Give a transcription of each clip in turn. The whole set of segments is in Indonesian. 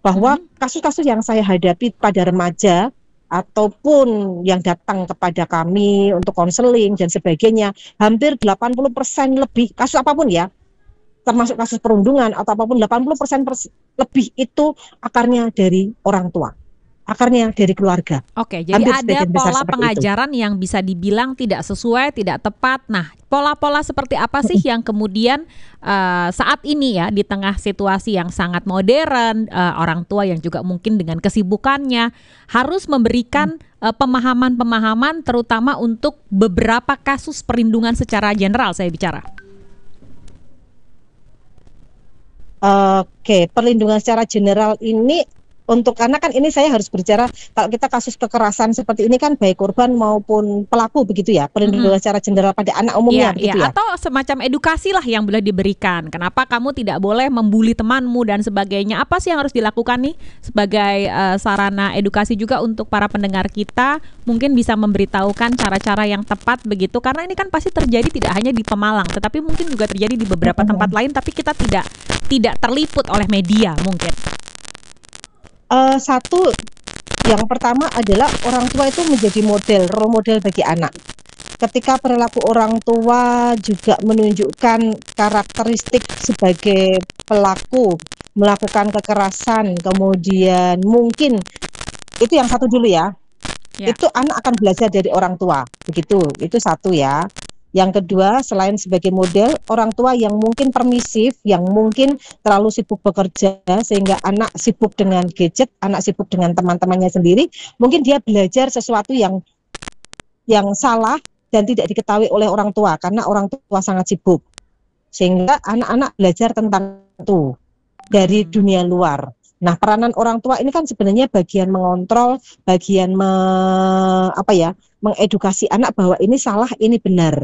bahwa kasus-kasus yang saya hadapi pada remaja ataupun yang datang kepada kami untuk konseling dan sebagainya, hampir 80% lebih kasus apapun ya, termasuk kasus perundungan atau apapun, 80% lebih itu akarnya dari orang tua, akarnya dari keluarga. Oke, jadi Hampir ada sebagian besar pola seperti itu. pengajaran yang bisa dibilang tidak sesuai, tidak tepat. Nah, pola-pola seperti apa sih yang kemudian saat ini ya, di tengah situasi yang sangat modern, orang tua yang juga mungkin dengan kesibukannya harus memberikan pemahaman-pemahaman terutama untuk beberapa kasus perlindungan secara general saya bicara. Oke, perlindungan secara general ini untuk anak kan ini saya harus berbicara kalau kita kasus kekerasan seperti ini kan baik korban maupun pelaku begitu ya, perlindungan secara general pada anak umumnya begitu ya. Atau semacam edukasi lah yang boleh diberikan. Kenapa kamu tidak boleh membuli temanmu dan sebagainya? Apa sih yang harus dilakukan nih sebagai sarana edukasi juga untuk para pendengar kita mungkin bisa memberitahukan cara-cara yang tepat begitu, karena ini kan pasti terjadi tidak hanya di Pemalang tetapi mungkin juga terjadi di beberapa tempat lain tapi kita tidak terliput oleh media mungkin. Satu, yang pertama adalah orang tua itu menjadi role model bagi anak. Ketika perilaku orang tua juga menunjukkan karakteristik sebagai pelaku melakukan kekerasan, kemudian mungkin itu yang satu dulu ya. Itu anak akan belajar dari orang tua, begitu. Itu satu ya. Yang kedua, selain sebagai model, orang tua yang mungkin permisif, yang mungkin terlalu sibuk bekerja sehingga anak sibuk dengan gadget, anak sibuk dengan teman-temannya sendiri, mungkin dia belajar sesuatu yang salah dan tidak diketahui oleh orang tua karena orang tua sangat sibuk. Sehingga anak-anak belajar tentang itu dari dunia luar. Nah, peranan orang tua ini kan sebenarnya bagian mengontrol, bagian mengedukasi anak bahwa ini salah, ini benar.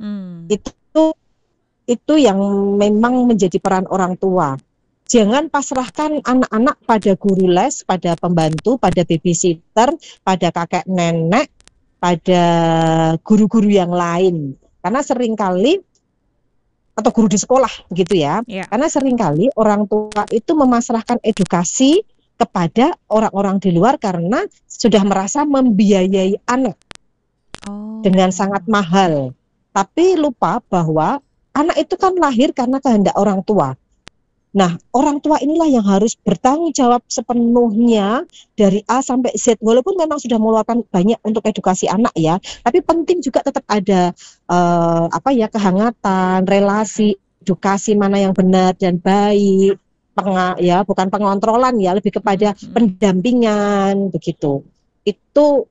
Itu yang memang menjadi peran orang tua. Jangan pasrahkan anak-anak pada guru les, pada pembantu, pada babysitter, pada kakek nenek, pada guru-guru yang lain. Karena seringkali atau guru di sekolah begitu ya. Karena seringkali orang tua itu memasrahkan edukasi kepada orang-orang di luar karena sudah merasa membiayai anak dengan sangat mahal. Tapi lupa bahwa anak itu kan lahir karena kehendak orang tua. Nah, orang tua inilah yang harus bertanggung jawab sepenuhnya dari A sampai Z. Walaupun memang sudah mengeluarkan banyak untuk edukasi anak ya, tapi penting juga tetap ada kehangatan, relasi, edukasi mana yang benar dan baik. Bukan pengontrolan ya, lebih kepada pendampingan begitu. Itu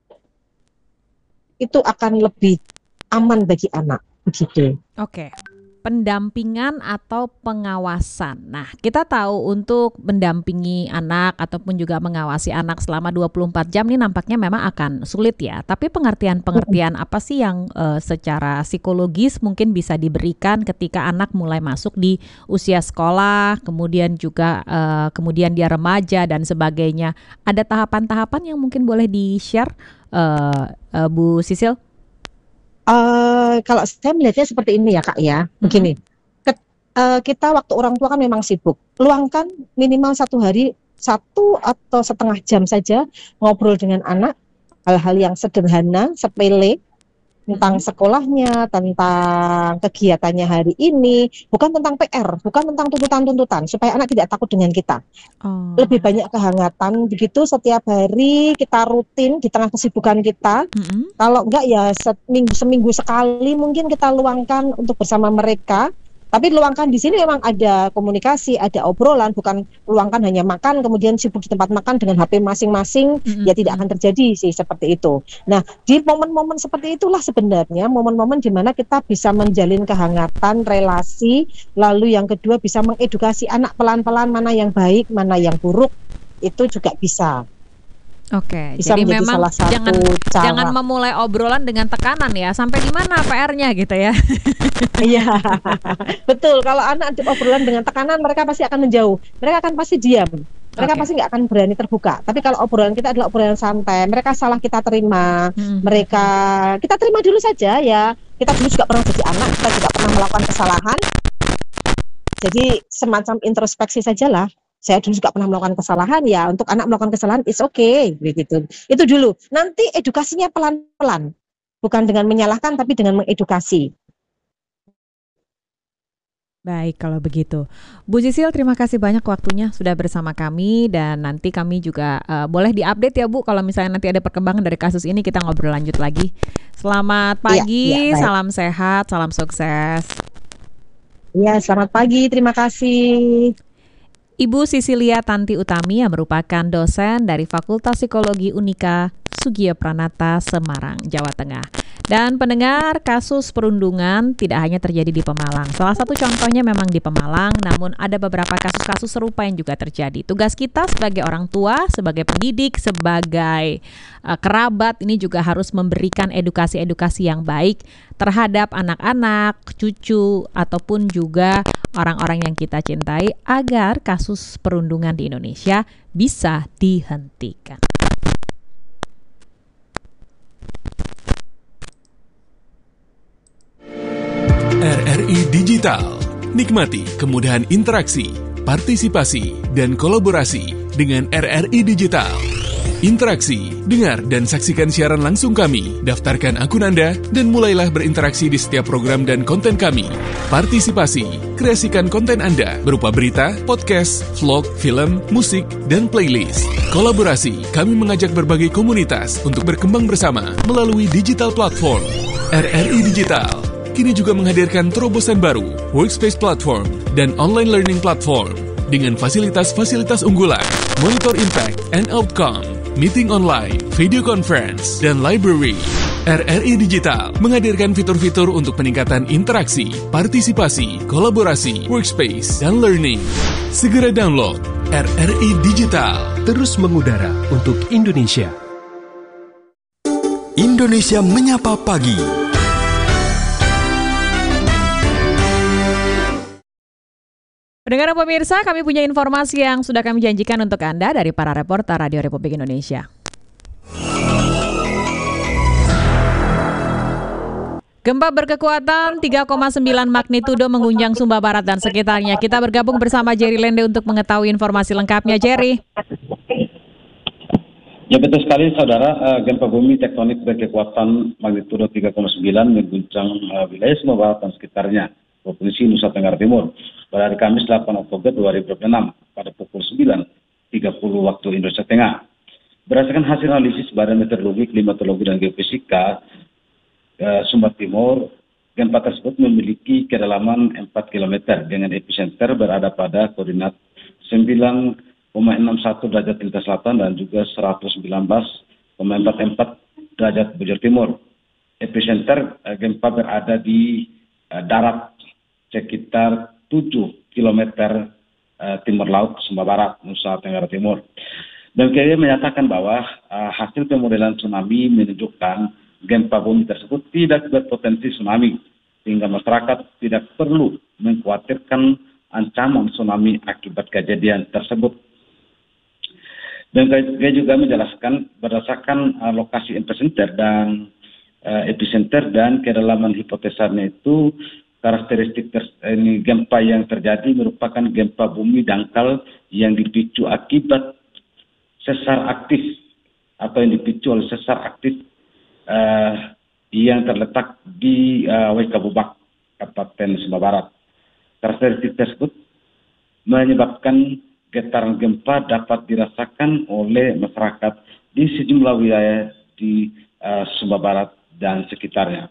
akan lebih aman bagi anak begitu. Oke. Pendampingan atau pengawasan. Nah, kita tahu untuk mendampingi anak ataupun juga mengawasi anak selama 24 jam ini nampaknya memang akan sulit ya. Tapi pengertian apa sih yang secara psikologis mungkin bisa diberikan ketika anak mulai masuk di usia sekolah, kemudian juga kemudian dia remaja dan sebagainya. Ada tahapan-tahapan yang mungkin boleh di-share Bu Sisil? Kalau saya melihatnya seperti ini ya Kak ya, begini, kita waktu orang tua kan memang sibuk, luangkan minimal 1 hari 1 atau setengah jam saja ngobrol dengan anak, hal-hal yang sederhana, sepele, tentang sekolahnya, tentang kegiatannya hari ini, bukan tentang PR, bukan tentang tuntutan-tuntutan, supaya anak tidak takut dengan kita. Lebih banyak kehangatan begitu setiap hari kita rutin di tengah kesibukan kita. Kalau enggak ya seminggu sekali mungkin kita luangkan untuk bersama mereka. Tapi luangkan di sini memang ada komunikasi, ada obrolan, bukan luangkan hanya makan kemudian sibuk di tempat makan dengan HP masing-masing, ya tidak akan terjadi sih seperti itu. Nah, di momen-momen seperti itulah sebenarnya momen-momen di mana kita bisa menjalin kehangatan, relasi, lalu yang kedua bisa mengedukasi anak pelan-pelan mana yang baik, mana yang buruk, itu juga bisa. Oke, bisa jadi memang memang salah satu jangan memulai obrolan dengan tekanan ya. Sampai di mana PR-nya gitu ya. Iya, betul. Kalau anak obrolan dengan tekanan, mereka pasti akan menjauh. Mereka akan pasti diam. Mereka pasti nggak akan berani terbuka. Tapi kalau obrolan kita adalah obrolan santai, mereka salah kita terima. Kita terima dulu saja ya. Kita dulu juga pernah jadi anak, kita juga pernah melakukan kesalahan. Jadi semacam introspeksi sajalah. saya dulu juga pernah melakukan kesalahan, ya untuk anak melakukan kesalahan it's okay begitu. Itu dulu. Nanti edukasinya pelan-pelan. Bukan dengan menyalahkan tapi dengan mengedukasi. Baik, kalau begitu. Bu Sisil, terima kasih banyak waktunya sudah bersama kami, dan nanti kami juga boleh diupdate ya Bu, kalau misalnya nanti ada perkembangan dari kasus ini kita ngobrol lanjut lagi. Selamat pagi, baik. salam sehat, salam sukses. Ya, selamat pagi, terima kasih. Ibu Sisilia Tanti Utami yang merupakan dosen dari Fakultas Psikologi Unika Sugiyo Pranata, Semarang, Jawa Tengah. Dan pendengar, kasus perundungan tidak hanya terjadi di Pemalang. Salah satu contohnya memang di Pemalang, namun ada beberapa kasus-kasus serupa yang juga terjadi. Tugas kita sebagai orang tua, sebagai pendidik, sebagai kerabat, ini juga harus memberikan edukasi-edukasi yang baik terhadap anak-anak, cucu, ataupun juga orang-orang yang kita cintai agar kasus perundungan di Indonesia bisa dihentikan. RRI Digital. Nikmati kemudahan interaksi, partisipasi, dan kolaborasi dengan RRI Digital. Interaksi, dengar dan saksikan siaran langsung kami, daftarkan akun Anda, dan mulailah berinteraksi di setiap program dan konten kami. Partisipasi, kreasikan konten Anda berupa berita, podcast, vlog, film, musik, dan playlist. Kolaborasi, kami mengajak berbagai komunitas untuk berkembang bersama melalui digital platform. RRI Digital kini juga menghadirkan terobosan baru, workspace platform, dan online learning platform dengan fasilitas-fasilitas unggulan, monitor impact and outcome, meeting online, video conference, dan library. RRI Digital menghadirkan fitur-fitur untuk peningkatan interaksi, partisipasi, kolaborasi, workspace, dan learning. Segera download RRI Digital. Terus mengudara untuk Indonesia. Indonesia Menyapa Pagi. Pendengar dan pemirsa, kami punya informasi yang sudah kami janjikan untuk Anda dari para reporter Radio Republik Indonesia. Gempa berkekuatan 3,9 magnitudo mengguncang Sumba Barat dan sekitarnya. Kita bergabung bersama Jerry Lende untuk mengetahui informasi lengkapnya, Jerry. Ya, betul sekali saudara, gempa bumi tektonik berkekuatan magnitudo 3,9 mengguncang wilayah Sumba Barat dan sekitarnya, Provinsi Nusa Tenggara Timur pada hari Kamis 8 Oktober 2026 pada pukul 9.30 waktu Indonesia Tengah. Berdasarkan hasil analisis Badan Meteorologi, Klimatologi, dan Geofisika Sumba Timur, gempa tersebut memiliki kedalaman 4 km dengan epicenter berada pada koordinat 9,61 derajat lintah selatan dan juga 119,44 derajat bujur timur. Epicenter gempa berada di darat sekitar 7 km timur laut Sumba Barat, Nusa Tenggara Timur. BMKG menyatakan bahwa hasil pemodelan tsunami menunjukkan gempa bumi tersebut tidak berpotensi tsunami, sehingga masyarakat tidak perlu mengkhawatirkan ancaman tsunami akibat kejadian tersebut. BMKG juga menjelaskan berdasarkan lokasi epicenter dan kedalaman hipotesanya itu, karakteristik gempa yang terjadi merupakan gempa bumi dangkal yang dipicu akibat sesar aktif atau yang dipicu oleh sesar aktif yang terletak di Waikabubak, Kabupaten Sumba Barat. Karakteristik tersebut menyebabkan getaran gempa dapat dirasakan oleh masyarakat di sejumlah wilayah di Sumba Barat dan sekitarnya.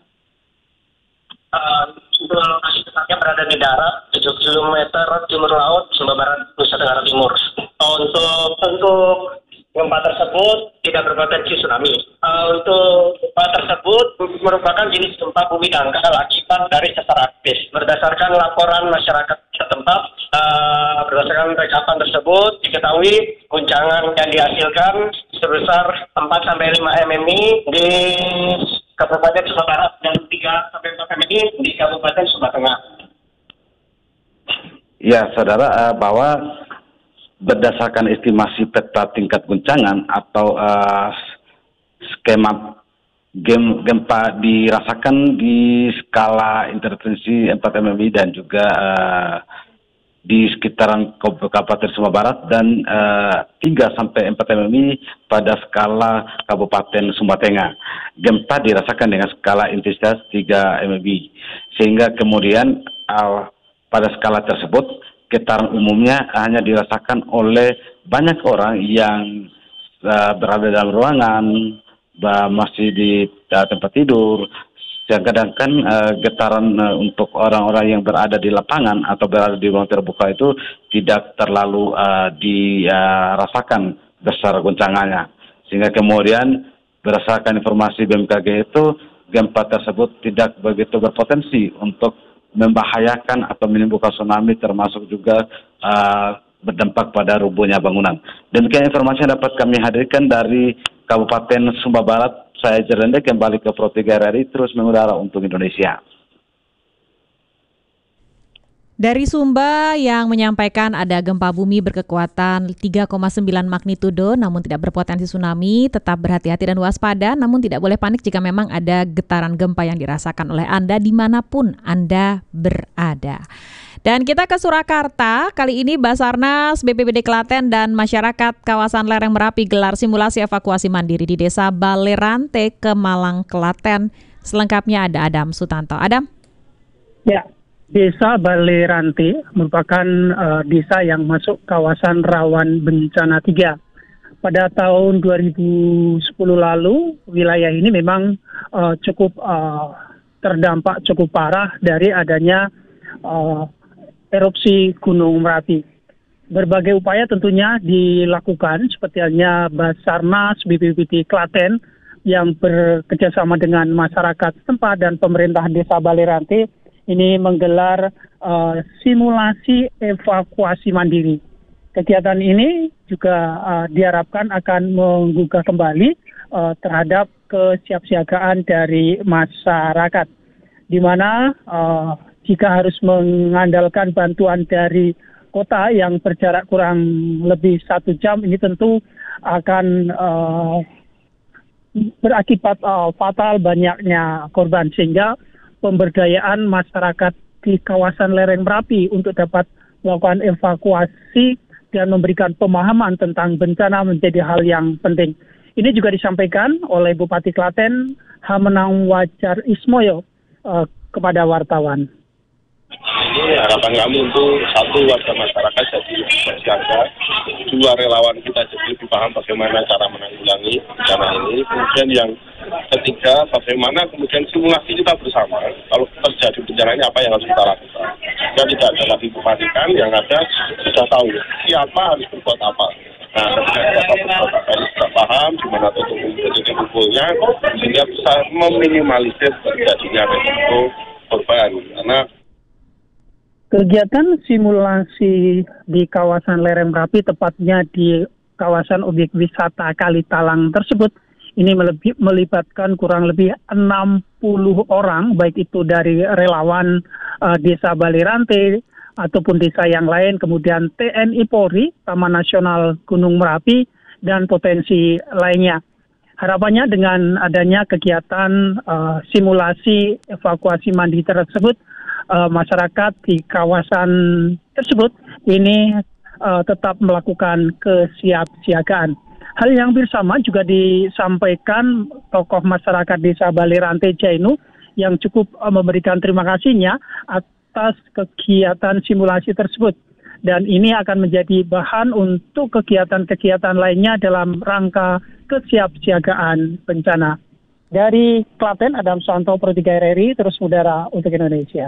Untuk lokasi tepatnya berada di darat 7 km timur laut Sumba Barat, Nusa Tenggara Timur. Untuk gempa tersebut tidak berpotensi tsunami. Untuk gempa tersebut merupakan jenis gempa bumi dangkal akibat dari sesar aktif. Berdasarkan laporan masyarakat setempat, berdasarkan rekapan tersebut diketahui guncangan yang dihasilkan sebesar 4-5 mmi di Kabupaten Sumba Barat dan 3-4 mmi di Kabupaten Sumba Tengah. Ya, saudara, bahwa berdasarkan estimasi peta tingkat guncangan atau skema gempa dirasakan di skala intervensi 4 mmi dan juga di sekitaran Kabupaten Sumba Barat dan 3 sampai 4 mm pada skala Kabupaten Sumba Tengah. Gempa dirasakan dengan skala intensitas 3 mm. Sehingga kemudian pada skala tersebut getaran umumnya hanya dirasakan oleh banyak orang yang berada dalam ruangan, masih di tempat tidur. Sedangkan getaran untuk orang-orang yang berada di lapangan atau berada di ruang terbuka itu tidak terlalu dirasakan besar goncangannya. Sehingga kemudian berdasarkan informasi BMKG itu gempa tersebut tidak begitu berpotensi untuk membahayakan atau menimbulkan tsunami, termasuk juga berdampak pada rubuhnya bangunan. Demikian informasi yang dapat kami hadirkan dari Kabupaten Sumba Barat. Saya Jerende kembali ke Pro 3 RRI terus mengudara untuk Indonesia. Dari Sumba yang menyampaikan ada gempa bumi berkekuatan 3,9 magnitudo namun tidak berpotensi tsunami, tetap berhati-hati dan waspada, namun tidak boleh panik jika memang ada getaran gempa yang dirasakan oleh Anda dimanapun Anda berada. Dan kita ke Surakarta, kali ini Basarnas, BPBD Klaten, dan masyarakat kawasan lereng Merapi gelar simulasi evakuasi mandiri di Desa Balerante, Kemalang, Klaten. Selengkapnya ada Adam Sutanto. Adam? Ya, Desa Balerante merupakan desa yang masuk kawasan rawan bencana 3. Pada tahun 2010 lalu, wilayah ini memang cukup terdampak cukup parah dari adanya erupsi Gunung Merapi. Berbagai upaya tentunya dilakukan seperti halnya Basarnas, BPBD Klaten yang bekerjasama dengan masyarakat setempat dan pemerintah Desa Balerante ini menggelar simulasi evakuasi mandiri. Kegiatan ini juga diharapkan akan menggugah kembali terhadap kesiapsiagaan dari masyarakat, di mana jika harus mengandalkan bantuan dari kota yang berjarak kurang lebih 1 jam, ini tentu akan berakibat fatal banyaknya korban, sehingga pemberdayaan masyarakat di kawasan lereng Merapi untuk dapat melakukan evakuasi dan memberikan pemahaman tentang bencana menjadi hal yang penting. Ini juga disampaikan oleh Bupati Klaten, Hamenang Wajar Ismoyo, kepada wartawan. Ini harapan kami untuk 1, warga masyarakat jadi lebih bersiaga, 2, relawan kita jadi lebih paham bagaimana cara menanggulangi bencana ini. Kemudian yang ketiga, bagaimana kemudian simulasi kita bersama kalau terjadi bencananya apa yang harus kita lakukan. Jika tidak ada lagi kepanikan, yang ada sudah tahu siapa harus berbuat apa. Nah, ketika kita sudah paham di mana titik kumpulnya, sehingga bisa meminimalisir terjadinya resiko korban. Karena kegiatan simulasi di kawasan lereng Merapi, tepatnya di kawasan objek wisata Kalitalang tersebut, ini melibatkan kurang lebih 60 orang, baik itu dari relawan Desa Balerante ataupun desa yang lain, kemudian TNI Polri, Taman Nasional Gunung Merapi, dan potensi lainnya. Harapannya dengan adanya kegiatan simulasi evakuasi mandiri tersebut, masyarakat di kawasan tersebut ini tetap melakukan kesiapsiagaan. Hal yang bersama juga disampaikan tokoh masyarakat Desa Balerante Jainu yang cukup memberikan terima kasihnya atas kegiatan simulasi tersebut. Dan ini akan menjadi bahan untuk kegiatan-kegiatan lainnya dalam rangka kesiapsiagaan bencana. Dari Klaten, Adam Sutanto, Pro 3 RRI, terus udara untuk Indonesia.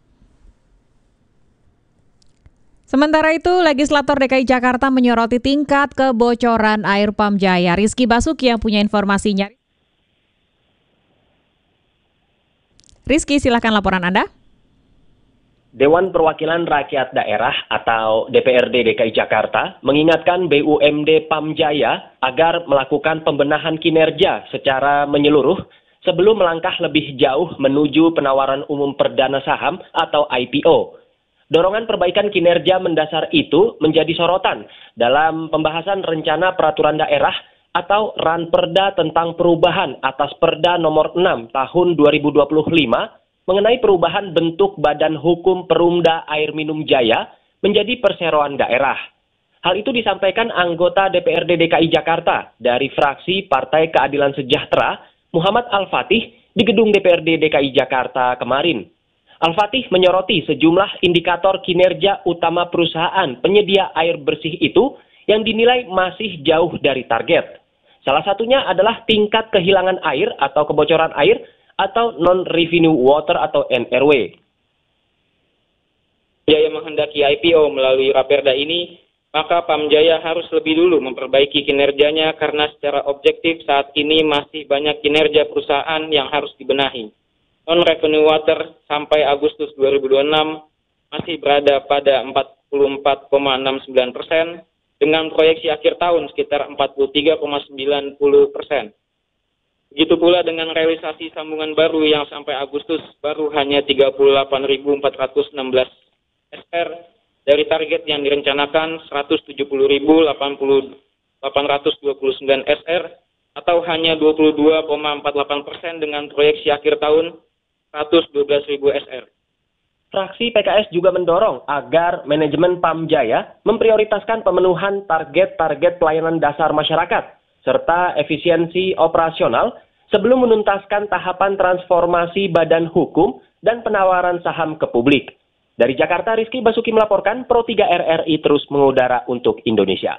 Sementara itu, Legislator DKI Jakarta menyoroti tingkat kebocoran air Pam Jaya. Rizky Basuki yang punya informasinya. Rizky, silakan laporan Anda. Dewan Perwakilan Rakyat Daerah atau DPRD DKI Jakarta mengingatkan BUMD Pam Jaya agar melakukan pembenahan kinerja secara menyeluruh sebelum melangkah lebih jauh menuju penawaran umum perdana saham atau IPO. Dorongan perbaikan kinerja mendasar itu menjadi sorotan dalam pembahasan rencana peraturan daerah atau Ranperda tentang perubahan atas Perda nomor 6 tahun 2025 mengenai perubahan bentuk Badan Hukum Perumda Air Minum Jaya menjadi perseroan daerah. Hal itu disampaikan anggota DPRD DKI Jakarta dari fraksi Partai Keadilan Sejahtera, Muhammad Al-Fatih, di gedung DPRD DKI Jakarta kemarin. Al-Fatih menyoroti sejumlah indikator kinerja utama perusahaan penyedia air bersih itu yang dinilai masih jauh dari target. Salah satunya adalah tingkat kehilangan air atau kebocoran air atau non-revenue water atau NRW. Jaya menghendaki IPO melalui Raperda ini, maka Pamjaya harus lebih dulu memperbaiki kinerjanya karena secara objektif saat ini masih banyak kinerja perusahaan yang harus dibenahi. Non-revenue water sampai Agustus 2026 masih berada pada 44,69%, dengan proyeksi akhir tahun sekitar 43,90%. Begitu pula dengan realisasi sambungan baru yang sampai Agustus baru hanya 38.416 SR dari target yang direncanakan 170.829 SR atau hanya 22,48% dengan proyeksi akhir tahun 112.000 SR. Fraksi PKS juga mendorong agar manajemen Pamjaya memprioritaskan pemenuhan target-target pelayanan dasar masyarakat serta efisiensi operasional sebelum menuntaskan tahapan transformasi badan hukum dan penawaran saham ke publik. Dari Jakarta, Rizky Basuki melaporkan, Pro 3 RRI terus mengudara untuk Indonesia.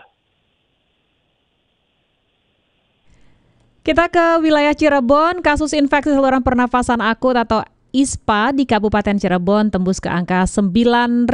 Kita ke wilayah Cirebon, kasus infeksi saluran pernafasan akut atau ISPA di Kabupaten Cirebon tembus ke angka 9.260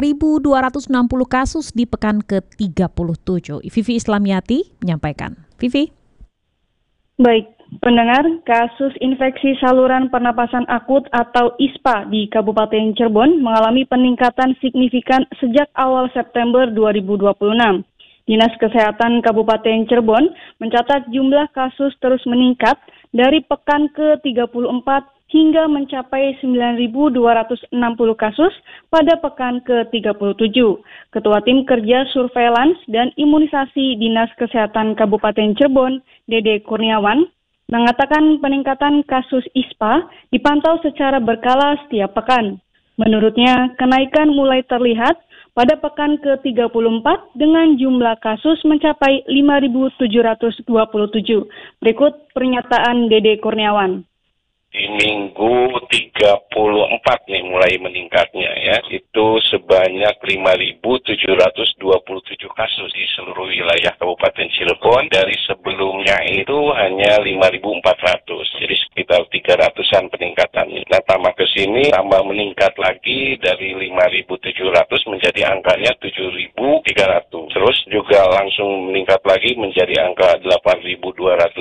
kasus di pekan ke-37. Vivi Islamiati menyampaikan. Vivi. Baik, pendengar, kasus infeksi saluran pernapasan akut atau ISPA di Kabupaten Cirebon mengalami peningkatan signifikan sejak awal September 2026. Dinas Kesehatan Kabupaten Cirebon mencatat jumlah kasus terus meningkat dari pekan ke-34 hingga mencapai 9.260 kasus pada pekan ke-37. Ketua Tim Kerja Surveillance dan Imunisasi Dinas Kesehatan Kabupaten Cirebon, Dede Kurniawan, mengatakan peningkatan kasus ISPA dipantau secara berkala setiap pekan. Menurutnya, kenaikan mulai terlihat pada pekan ke-34 dengan jumlah kasus mencapai 5.727. Berikut pernyataan Dede Kurniawan. Di minggu 34 nih mulai meningkatnya ya, itu sebanyak 5.727 kasus di seluruh wilayah Kabupaten Cirebon. Dari sebelumnya itu hanya 5.400, jadi sekitar 300-an peningkatannya. Nah, tambah ke sini, tambah meningkat lagi dari 5.700 menjadi angkanya 7.300. Terus juga langsung meningkat lagi menjadi angka 8.219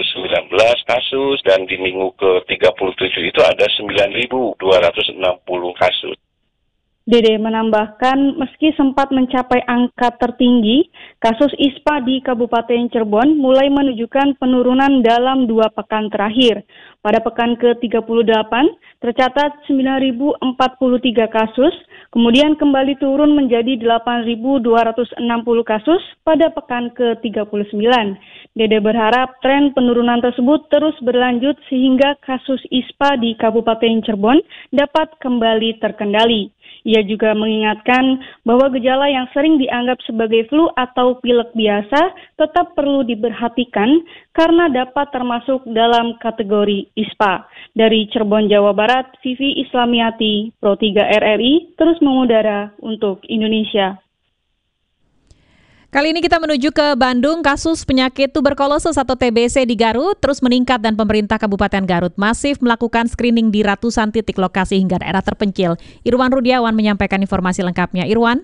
kasus, dan di minggu ke-37 itu ada 9.260 kasus. Dede menambahkan, meski sempat mencapai angka tertinggi, kasus ISPA di Kabupaten Cirebon mulai menunjukkan penurunan dalam 2 pekan terakhir. Pada pekan ke-38, tercatat 9.043 kasus, kemudian kembali turun menjadi 8.260 kasus pada pekan ke-39. Dede berharap tren penurunan tersebut terus berlanjut sehingga kasus ISPA di Kabupaten Cirebon dapat kembali terkendali. Ia juga mengingatkan bahwa gejala yang sering dianggap sebagai flu atau pilek biasa tetap perlu diperhatikan karena dapat termasuk dalam kategori ISPA. Dari Cirebon, Jawa Barat, Vivi Islamiati, Pro 3 RRI, terus mengudara untuk Indonesia. Kali ini kita menuju ke Bandung. Kasus penyakit tuberkulosis atau TBC di Garut terus meningkat dan pemerintah Kabupaten Garut masif melakukan screening di ratusan titik lokasi hingga daerah terpencil. Irwan Rudiawan menyampaikan informasi lengkapnya. Irwan.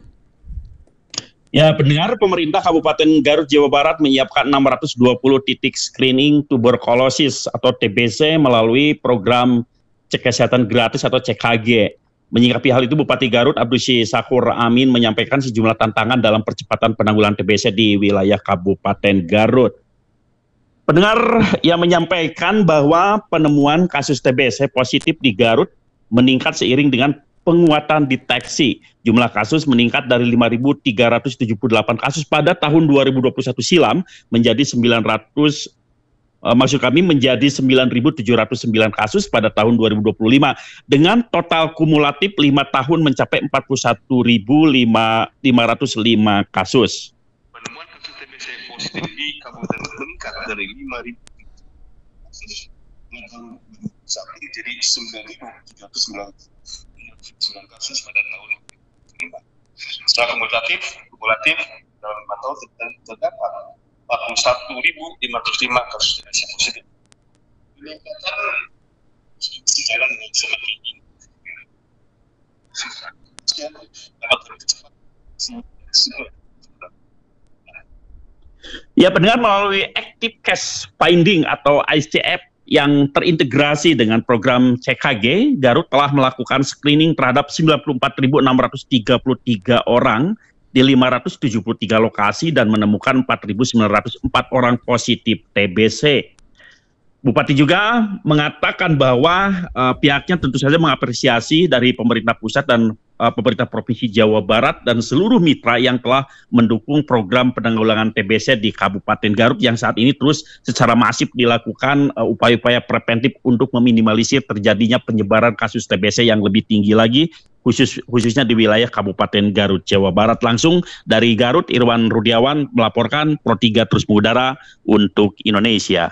Ya, pendengar, pemerintah Kabupaten Garut, Jawa Barat menyiapkan 620 titik screening tuberkulosis atau TBC melalui program cek kesehatan gratis atau CKG. Menyikapi hal itu, Bupati Garut Abdusi Sakur Amin menyampaikan sejumlah tantangan dalam percepatan penanggulangan TBC di wilayah Kabupaten Garut. Pendengar yang menyampaikan bahwa penemuan kasus TBC positif di Garut meningkat seiring dengan penguatan deteksi. Jumlah kasus meningkat dari 5.378 kasus pada tahun 2021 silam menjadi 9.260 maksud kami menjadi 9.709 kasus pada tahun 2025 dengan total kumulatif 5 tahun mencapai 41.505 kasus. Penemuan kasus TBC positif di Kabupaten meningkat dari 5.000 kasus sampai jadi 9.309 kasus pada tahun 2025. Secara kumulatif dalam 5 tahun terdapat 41.505 kasus TBC positif. Peningkatan sejalan dengan semakin tinggi. Ya, pendengar, melalui Active Case Finding atau ICF yang terintegrasi dengan program CKG, Garut telah melakukan screening terhadap 94.633 orang di 573 lokasi dan menemukan 4.904 orang positif TBC. Bupati juga mengatakan bahwa pihaknya tentu saja mengapresiasi dari pemerintah pusat dan pemerintah Provinsi Jawa Barat dan seluruh mitra yang telah mendukung program penanggulangan TBC di Kabupaten Garut yang saat ini terus secara masif dilakukan upaya-upaya preventif untuk meminimalisir terjadinya penyebaran kasus TBC yang lebih tinggi lagi, khususnya di wilayah Kabupaten Garut, Jawa Barat. Langsung dari Garut, Irwan Rudiawan melaporkan, Pro 3 terus mengudara untuk Indonesia.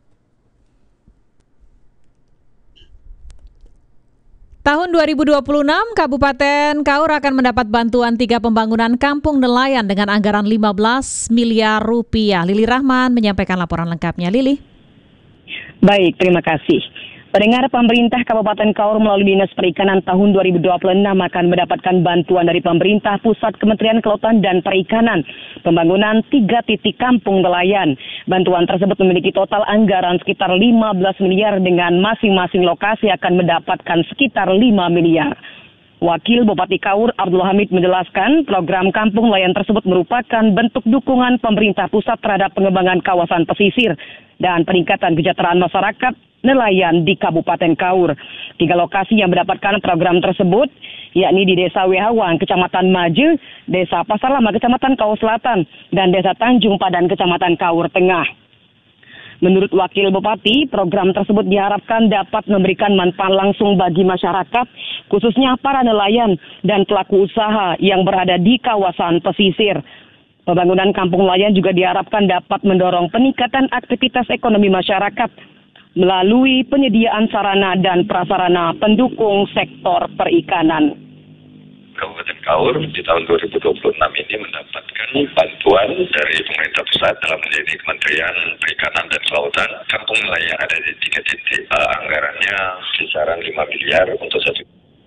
Tahun 2026, Kabupaten Kaur akan mendapat bantuan 3 pembangunan kampung nelayan dengan anggaran 15 miliar rupiah. Lili Rahman menyampaikan laporan lengkapnya. Lili. Baik, terima kasih. Pendengar, pemerintah Kabupaten Kaur melalui Dinas Perikanan tahun 2026 akan mendapatkan bantuan dari pemerintah pusat Kementerian Kelautan dan Perikanan. Pembangunan 3 titik kampung nelayan. Bantuan tersebut memiliki total anggaran sekitar 15 miliar dengan masing-masing lokasi akan mendapatkan sekitar 5 miliar. Wakil Bupati Kaur Abdul Hamid menjelaskan program kampung nelayan tersebut merupakan bentuk dukungan pemerintah pusat terhadap pengembangan kawasan pesisir dan peningkatan kesejahteraan masyarakat nelayan di Kabupaten Kaur. 3 lokasi yang mendapatkan program tersebut yakni di Desa Wehawang, Kecamatan Maju, Desa Pasar Lama, Kecamatan Kaur Selatan, dan Desa Tanjung Padan, Kecamatan Kaur Tengah. Menurut Wakil Bupati, program tersebut diharapkan dapat memberikan manfaat langsung bagi masyarakat, khususnya para nelayan dan pelaku usaha yang berada di kawasan pesisir. Pembangunan kampung nelayan juga diharapkan dapat mendorong peningkatan aktivitas ekonomi masyarakat melalui penyediaan sarana dan prasarana pendukung sektor perikanan. Kabupaten Kaur di tahun 2026 ini mendapatkan bantuan dari pemerintah pusat dalam menjadi Kementerian Perikanan dan Kelautan. Kampung nelayan ada di 3 titik. Anggarannya kisaran 5 miliar untuk satu.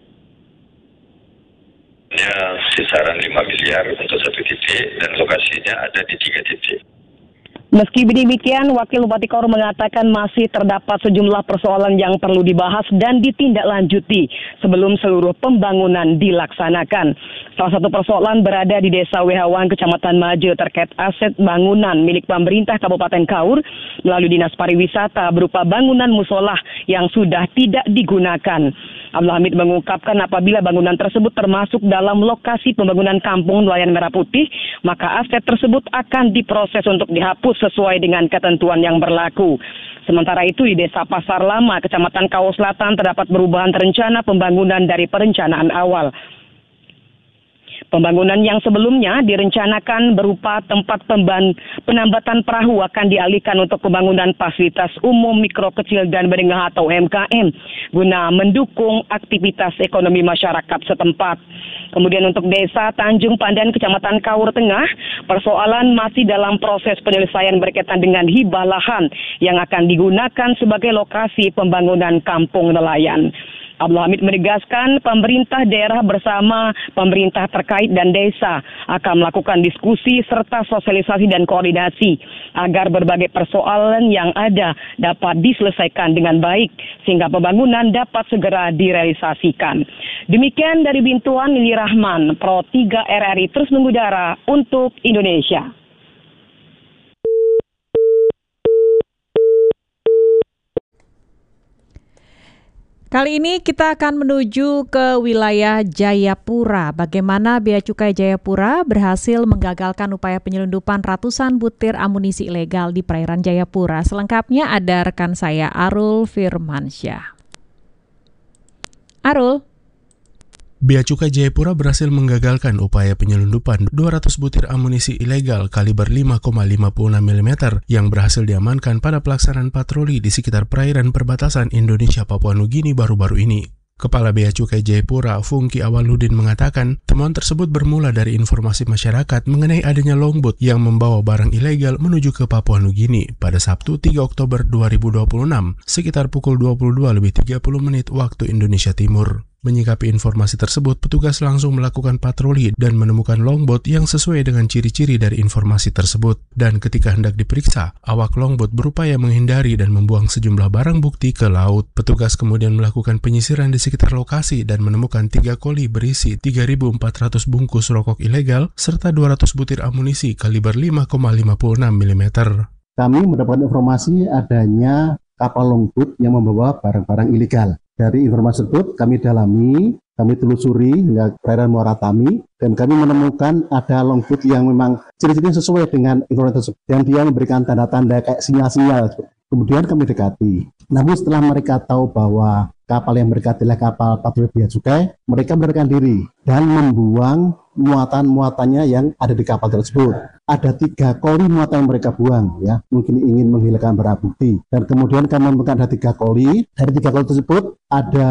Kisaran 5 miliar untuk satu titik dan lokasinya ada di 3 titik. Meski demikian, Wakil Bupati Kaur mengatakan masih terdapat sejumlah persoalan yang perlu dibahas dan ditindaklanjuti sebelum seluruh pembangunan dilaksanakan. Salah satu persoalan berada di Desa Wehawang, Kecamatan Maju terkait aset bangunan milik pemerintah Kabupaten Kaur melalui Dinas Pariwisata berupa bangunan musolah yang sudah tidak digunakan. Abdul Hamid mengungkapkan apabila bangunan tersebut termasuk dalam lokasi pembangunan kampung nelayan Merah Putih, maka aset tersebut akan diproses untuk dihapus sesuai dengan ketentuan yang berlaku. Sementara itu di Desa Pasar Lama, Kecamatan Kaur Selatan terdapat perubahan rencana pembangunan dari perencanaan awal. Pembangunan yang sebelumnya direncanakan berupa tempat penambatan perahu akan dialihkan untuk pembangunan fasilitas umum mikro kecil dan menengah atau MKM guna mendukung aktivitas ekonomi masyarakat setempat. Kemudian untuk Desa Tanjung Pandan, Kecamatan Kaur Tengah, persoalan masih dalam proses penyelesaian berkaitan dengan hibah lahan yang akan digunakan sebagai lokasi pembangunan kampung nelayan. Abdul Hamid menegaskan pemerintah daerah bersama pemerintah terkait dan desa akan melakukan diskusi serta sosialisasi dan koordinasi agar berbagai persoalan yang ada dapat diselesaikan dengan baik sehingga pembangunan dapat segera direalisasikan. Demikian dari Bintuan, Lili Rahman, Pro 3 RRI terus mengudara untuk Indonesia. Kali ini kita akan menuju ke wilayah Jayapura. Bagaimana Bea Cukai Jayapura berhasil menggagalkan upaya penyelundupan ratusan butir amunisi ilegal di perairan Jayapura. Selengkapnya ada rekan saya Arul Firmansyah. Arul. Bea Cukai Jayapura berhasil menggagalkan upaya penyelundupan 200 butir amunisi ilegal kaliber 5,56 mm yang berhasil diamankan pada pelaksanaan patroli di sekitar perairan perbatasan Indonesia Papua Nugini baru-baru ini. Kepala Bea Cukai Jayapura, Fungki Awaludin mengatakan, temuan tersebut bermula dari informasi masyarakat mengenai adanya longboat yang membawa barang ilegal menuju ke Papua Nugini pada Sabtu 3 Oktober 2026 sekitar pukul 22:30 waktu Indonesia Timur. Menyikapi informasi tersebut, petugas langsung melakukan patroli dan menemukan longboat yang sesuai dengan ciri-ciri dari informasi tersebut. Dan ketika hendak diperiksa, awak longboat berupaya menghindari dan membuang sejumlah barang bukti ke laut. Petugas kemudian melakukan penyisiran di sekitar lokasi dan menemukan 3 koli berisi 3.400 bungkus rokok ilegal serta 200 butir amunisi kaliber 5,56 mm. Kami mendapatkan informasi adanya kapal longboat yang membawa barang-barang ilegal. Dari informasi tersebut kami dalami, kami telusuri hingga perairan Muara Tami, dan kami menemukan ada longboat yang memang ciri-cirinya sesuai dengan informasi tersebut. Dan dia memberikan tanda-tanda kayak sinyal-sinyal. Kemudian kami dekati. Namun setelah mereka tahu bahwa kapal yang mereka adalah kapal patroli bea cukai, mereka melarikan diri dan membuang muatan-muatannya yang ada di kapal tersebut. Ada 3 koli muatan yang mereka buang, ya, mungkin ingin menghilangkan barang bukti. Dan kemudian kami menemukan ada 3 koli. Dari 3 koli tersebut ada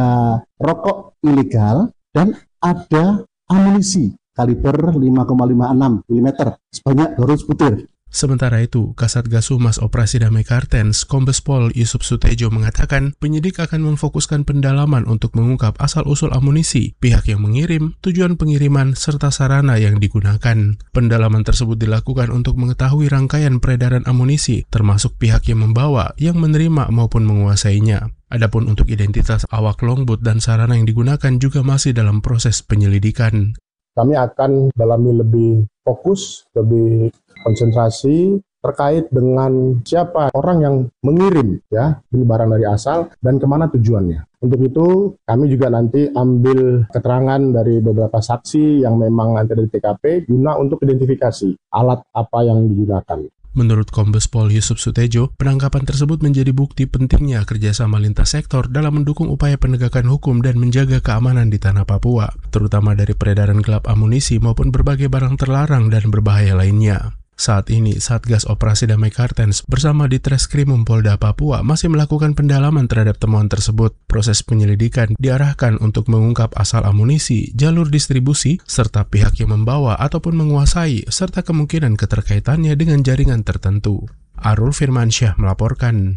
rokok ilegal dan ada amunisi kaliber 5,56 mm sebanyak 200 butir. Sementara itu, Kasatgas Humas Operasi Damai Kartens, Kombes Pol Yusuf Sutejo mengatakan penyidik akan memfokuskan pendalaman untuk mengungkap asal-usul amunisi, pihak yang mengirim, tujuan pengiriman, serta sarana yang digunakan. Pendalaman tersebut dilakukan untuk mengetahui rangkaian peredaran amunisi, termasuk pihak yang membawa, yang menerima maupun menguasainya. Adapun untuk identitas awak longboat dan sarana yang digunakan juga masih dalam proses penyelidikan. Kami akan dalami lebih fokus, lebih konsentrasi terkait dengan siapa orang yang mengirim ya ini barang dari asal dan kemana tujuannya. Untuk itu kami juga nanti ambil keterangan dari beberapa saksi yang memang nanti dari TKP guna untuk identifikasi alat apa yang digunakan. Menurut Kombes Pol Yusuf Sutejo, penangkapan tersebut menjadi bukti pentingnya kerjasama lintas sektor dalam mendukung upaya penegakan hukum dan menjaga keamanan di tanah Papua, terutama dari peredaran gelap amunisi maupun berbagai barang terlarang dan berbahaya lainnya. Saat ini, Satgas Operasi Damai Kartens bersama Ditreskrimum Polda Papua masih melakukan pendalaman terhadap temuan tersebut. Proses penyelidikan diarahkan untuk mengungkap asal amunisi, jalur distribusi, serta pihak yang membawa ataupun menguasai, serta kemungkinan keterkaitannya dengan jaringan tertentu. Arul Firmansyah melaporkan.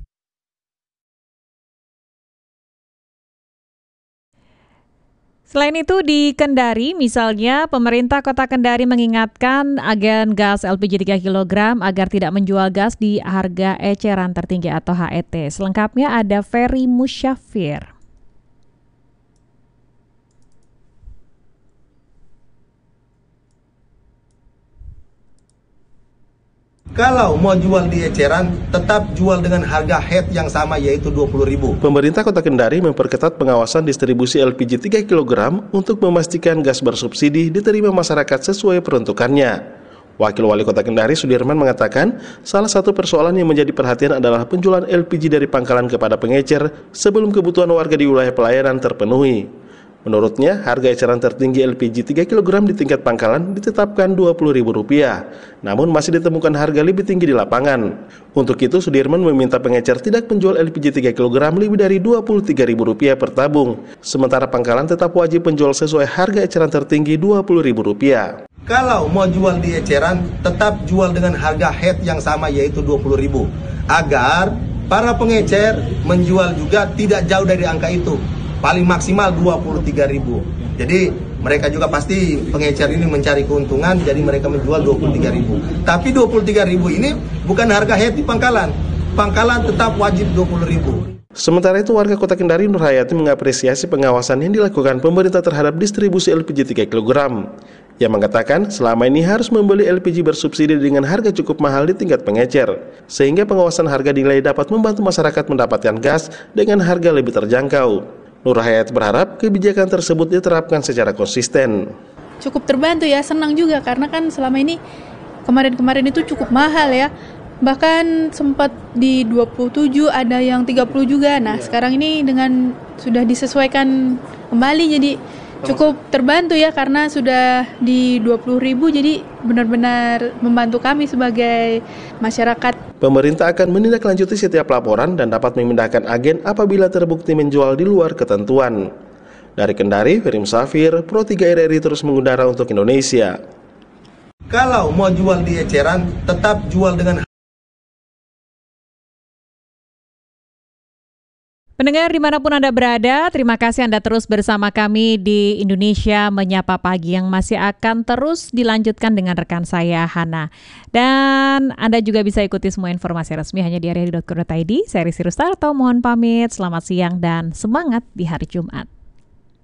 Selain itu di Kendari, misalnya pemerintah Kota Kendari mengingatkan agen gas LPG 3 kg agar tidak menjual gas di harga eceran tertinggi atau HET. Selengkapnya ada Ferry Musyafir. Kalau mau jual di eceran, tetap jual dengan harga HET yang sama yaitu Rp20.000. Pemerintah Kota Kendari memperketat pengawasan distribusi LPG 3 kg untuk memastikan gas bersubsidi diterima masyarakat sesuai peruntukannya. Wakil Wali Kota Kendari Sudirman mengatakan, salah satu persoalan yang menjadi perhatian adalah penjualan LPG dari pangkalan kepada pengecer sebelum kebutuhan warga di wilayah pelayanan terpenuhi. Menurutnya, harga eceran tertinggi LPG 3 kg di tingkat pangkalan ditetapkan Rp20.000, namun masih ditemukan harga lebih tinggi di lapangan. Untuk itu, Sudirman meminta pengecer tidak menjual LPG 3 kg lebih dari Rp23.000 per tabung, sementara pangkalan tetap wajib menjual sesuai harga eceran tertinggi Rp20.000. Kalau mau jual di eceran, tetap jual dengan harga HET yang sama yaitu Rp20.000, agar para pengecer menjual juga tidak jauh dari angka itu. Paling maksimal Rp23.000. Jadi mereka juga pasti pengecer ini mencari keuntungan, jadi mereka menjual Rp23.000. Tapi Rp23.000 ini bukan harga HET di pangkalan. Pangkalan tetap wajib Rp20.000. Sementara itu, warga Kota Kendari Nurhayati mengapresiasi pengawasan yang dilakukan pemerintah terhadap distribusi LPG 3 kg. Ia mengatakan selama ini harus membeli LPG bersubsidi dengan harga cukup mahal di tingkat pengecer, sehingga pengawasan harga dinilai dapat membantu masyarakat mendapatkan gas dengan harga lebih terjangkau. Nur Hayat berharap kebijakan tersebut diterapkan secara konsisten. Cukup terbantu ya, senang juga karena kan selama ini kemarin-kemarin itu cukup mahal ya. Bahkan sempat di 27, ada yang 30 juga. Nah, sekarang ini dengan sudah disesuaikan kembali jadi cukup terbantu ya karena sudah di 20.000, jadi benar-benar membantu kami sebagai masyarakat. Pemerintah akan menindaklanjuti setiap laporan dan dapat memindahkan agen apabila terbukti menjual di luar ketentuan. Dari Kendari, Firim Safir, Pro 3 RRI terus mengudara untuk Indonesia. Kalau mau jual di eceran, tetap jual dengan. Pendengar dimanapun Anda berada, terima kasih Anda terus bersama kami di Indonesia Menyapa Pagi yang masih akan terus dilanjutkan dengan rekan saya, Hana. Dan Anda juga bisa ikuti semua informasi resmi hanya di rri.co.id. Saya Rizky Rustarto, mohon pamit, selamat siang dan semangat di hari Jumat.